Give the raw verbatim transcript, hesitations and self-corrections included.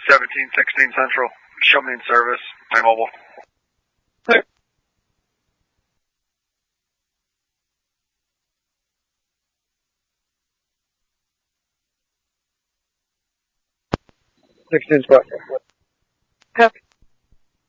seventeen sixteen Central. Show me in service. My mobile. Clear. sixteen squad. Copy.